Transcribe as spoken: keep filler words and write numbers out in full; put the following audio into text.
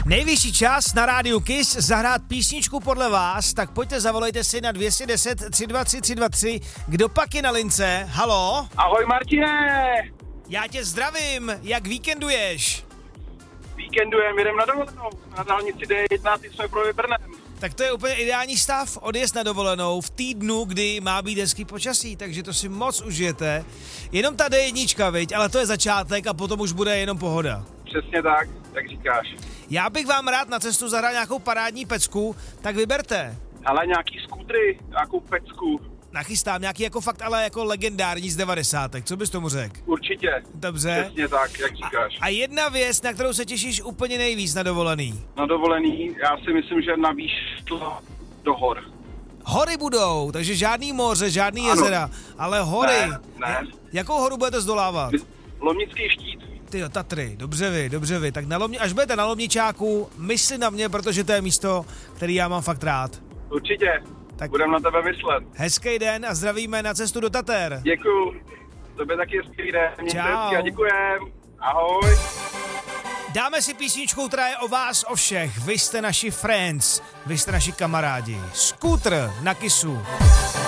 Nejvyšší čas na rádiu Kiss zahrát písničku podle vás, tak pojďte, zavolejte si na dvě stě deset, tři dva tři, tři dva tři. Kdo pak je na lince? Haló? Ahoj Martine! Já tě zdravím, jak víkenduješ? Víkendujem, jdem na dovolenou, na dálnici D jedna, ty jsme pro Brnem. Tak to je úplně ideální stav, odjezd na dovolenou v týdnu, kdy má být hezký počasí, takže to si moc užijete. Jenom ta D jedna, viď, ale to je začátek a potom už bude jenom pohoda. Přesně tak, jak říkáš. Já bych vám rád na cestu zahrál nějakou parádní pecku, tak vyberte. Ale nějaký skútry, nějakou pecku. Nachystám nějaký jako fakt, ale jako legendární z devadesátek, co bys tomu řekl? Určitě. Dobře. Přesně tak, jak říkáš. A, a jedna věc, na kterou se těšíš úplně nejvíc na dovolený. Na dovolený, já si myslím, že na výšlo do hor. Hory budou, takže žádný moře, žádný Ano. jezera, ale hory. Ne, ne. Jakou horu budete zdolávat? Lomnický štít. Tyjo, Tatry, dobře vy, dobře vy. Tak na Lomni, až budete na Lomničáku, mysli na mě, protože to je místo, který já mám fakt rád. Určitě. Tak budem na tebe myslet. Hezký den a zdravíme na cestu do Tater. Děkuju. Tobě taky hezký den. Mějte Čau. hezky a děkujem. Ahoj. Dáme si písničku, která je o vás, o všech. Vy jste naši friends, vy jste naši kamarádi. Skútr na Kissu.